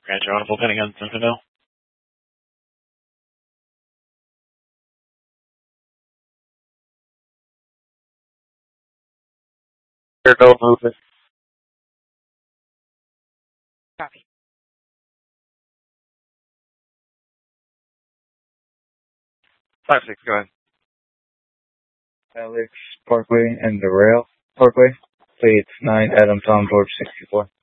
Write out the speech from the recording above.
Grand Toronto, depending on Zinfandel. Go movement. Copy. 5-6, go ahead. Alex Parkway and the Rail Parkway. Plate 9, Adam Tom, George 64.